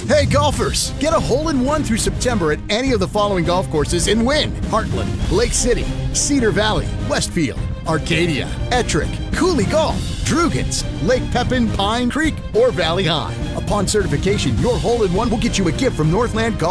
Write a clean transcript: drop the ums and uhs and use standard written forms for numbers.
Hey golfers, get a hole-in-one through September at any of the following golf courses and win. Heartland, Lake City, Cedar Valley, Westfield, Arcadia, Ettrick, Cooley Golf, Drugans, Lake Pepin, Pine Creek, or Valley High. Upon certification, your hole-in-one will get you a gift from Northland Golf.